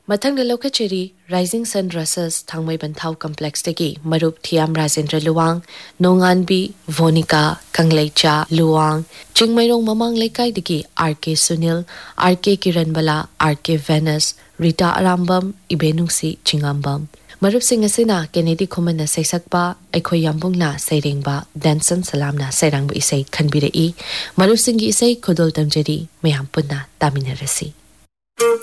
Mathangda Lokacheri, Rising Sun Russes, Thangmai Banthau Complex Tagi, Marup Thiam Rajendra Luwang, Nonganbi, Vonika, Kangleicha, Luwang, Chingmairong Mamang Lekai Digi, RK Sunil, RK Kiranbala, RK Venus, Rita Arambam, Ibenungsi, Chingambam. Marup sing asina Kennedy Khumana Saisakba, Aiko Yambungna, Sairengba, Danson Salamna, Sairangbu Isai, Kanbirei, Marup Singi Isai, Kodol Damjeri, Mayampunna, Taminarasi.